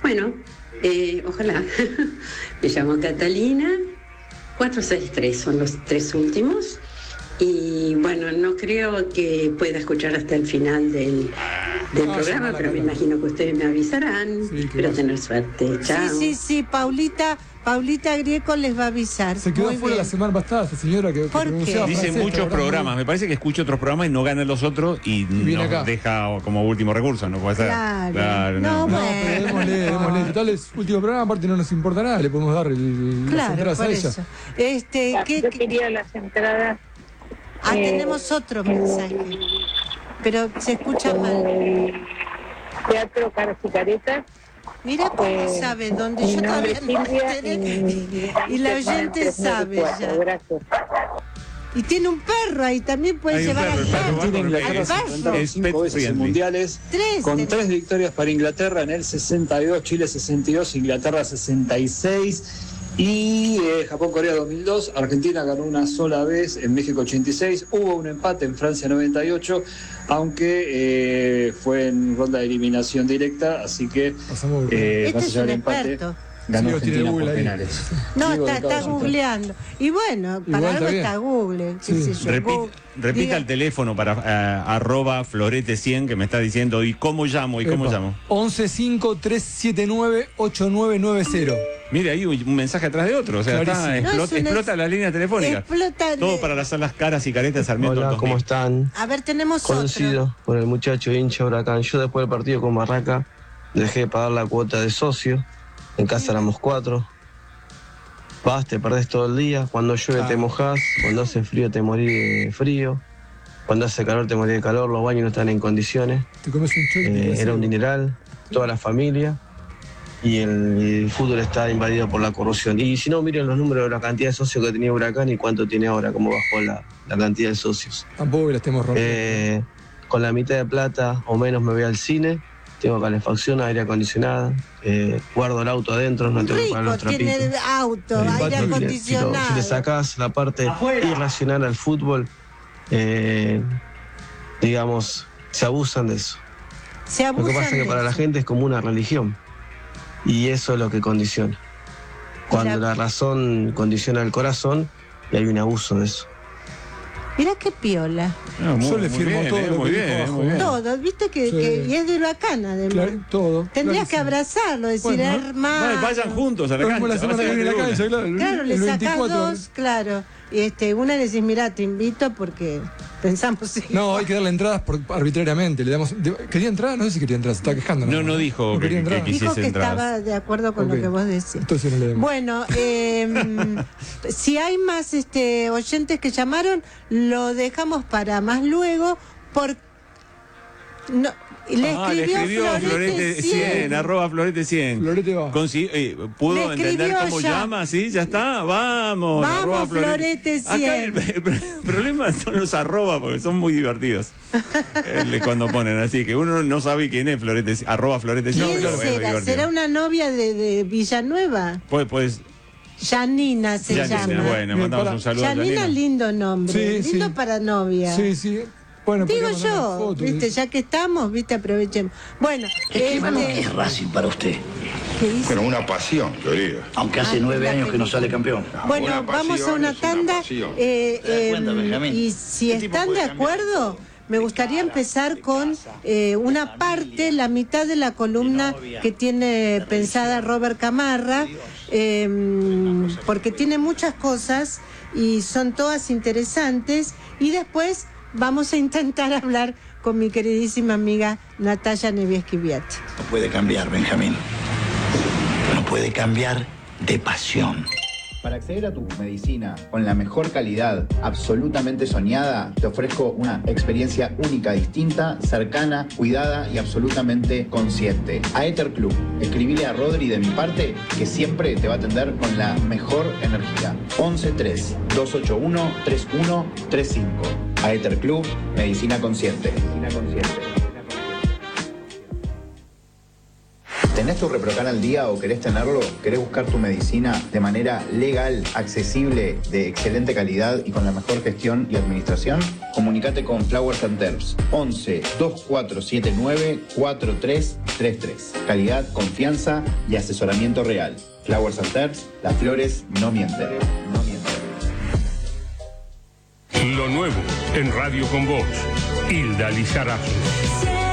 Bueno, ojalá. Me llamo Catalina, 463 son los 3 últimos. Y bueno, no creo que pueda escuchar hasta el final del programa, pero me imagino que ustedes me avisarán. Sí, espero tener suerte. Chao. Sí, Paulita Grieco les va a avisar. Se quedó fuera la semana pasada esa señora que pronunciaba. Dice muchos programas. Me parece que escucha otros programas y no gana los otros y nos deja como último recurso. No puede ser. Claro. No, pero démosle. Total es último programa, aparte no nos importa nada. Le podemos dar las entradas a ella. Yo quería las entradas. Tenemos otro mensaje. Pero se escucha mal. Teatro Caras y Caretas. Mira cómo sabe dónde yo todavía no y la oyente sabe ya. Gracias. Y tiene un perro ahí, también puede llevar al perro. Inglaterra se enfrentaron 5 veces en mundiales, con 3 victorias para Inglaterra en el 62, Chile 62, Inglaterra 66 y Japón-Corea 2002. Argentina ganó una sola vez en México 86, hubo un empate en Francia 98, aunque fue en ronda de eliminación directa, así que más allá del empate ganó Argentina por penales. No, está googleando. Y bueno, para algo está Google. Repita el teléfono para @florete100 que me está diciendo, ¿y cómo llamo? 1153798990. Mire, hay un mensaje atrás de otro, o sea, explota la línea telefónica. Todo para las salas Caras y Caretas Sarmiento. Hola, ¿cómo están? A ver, tenemos conocido otro. Por el muchacho hincha Huracán. Yo después del partido con Barraca dejé de pagar la cuota de socio. En casa éramos 4. Vas, te perdés todo el día. Cuando llueve te mojás. Cuando hace frío te morís de frío. Cuando hace calor te morís de calor. Los baños no están en condiciones. Te comes un era un dineral. Toda la familia. Y el fútbol está invadido por la corrupción. Y si no, miren los números de la cantidad de socios que tenía Huracán y cuánto tiene ahora, cómo bajó la cantidad de socios. Tampoco la estemos rompiendo. Con la mitad de plata o menos me voy al cine. Tengo calefacción, aire acondicionado, guardo el auto adentro, no tengo que pagar los trapitos. Tiene auto, aire acondicionado. Si le sacás la parte irracional al fútbol, digamos, se abusan de eso. Lo que pasa es que para la gente es como una religión. Y eso es lo que condiciona. Cuando la razón condiciona el corazón, y hay un abuso de eso. Mirá qué piola. Yo le firmo todo lo que dijo abajo. Todo, viste que y es de Huracán además. Claro, todo. Tendrías que abrazarlo, decir, hermano. Vayan juntos a la cancha. La semana que viene a la cancha, claro, le sacás 2, claro. Y una le decís, mirá, te invito porque pensamos ir. No, hay que darle entradas arbitrariamente. Le damos, ¿quería entrar? No sé si quería entrar, se está quejando. No dijo que quisiese dijo que entradas. estaba de acuerdo con lo que vos decís. Entonces no le demos. Bueno, si hay más oyentes que llamaron, lo dejamos para más luego. Le escribió Florete 100, @Florete100. Florete va. ¿Pudo entender cómo llama? ¿Sí? ¿Ya está? Vamos. Florete 100. Acá el problema son los arroba, porque son muy divertidos. Cuando ponen así, que uno no sabe quién es Florete, @Florete 100. ¿Quién será? ¿Será una novia de Villanueva? Pues Janina se llama. Bueno, mandamos un saludo a Janina, lindo nombre. Lindo para novia. Sí. Bueno, digo yo, foto, ¿viste? Ya que estamos, ¿viste? Aprovechemos. Bueno, ¿qué es Racing para usted? Bueno, una pasión, yo diría. Aunque hace 9 años que no sale campeón. Bueno, vamos a una tanda. Y si están de acuerdo, me gustaría empezar con una parte, la mitad de la columna que tiene pensada Robert Camarra, porque tiene muchas cosas y son todas interesantes. Y después vamos a intentar hablar con mi queridísima amiga Natalia Nevieski-Viati. No puede cambiar, Benjamín. No puede cambiar de pasión. Para acceder a tu medicina con la mejor calidad, absolutamente soñada, te ofrezco una experiencia única, distinta, cercana, cuidada y absolutamente consciente. Aether Club. Escribile a Rodri de mi parte, que siempre te va a atender con la mejor energía. 11-3-281-3135. Aether Club, Medicina Consciente. ¿Tenés tu ReproCan al día o querés tenerlo? ¿Querés buscar tu medicina de manera legal, accesible, de excelente calidad y con la mejor gestión y administración? Comunicate con Flowers and Herbs 11 2479 4333. Calidad, confianza y asesoramiento real. Flowers and Herbs, las flores no mienten. No mienten. Lo nuevo en Radio con Vos. Hilda Lizarazo.